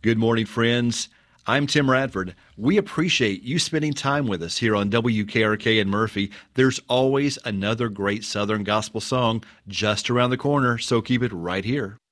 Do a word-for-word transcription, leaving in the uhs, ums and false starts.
Good morning, friends. I'm Tim Radford. We appreciate you spending time with us here on W K R K in Murphy. There's always another great Southern gospel song just around the corner, so keep it right here.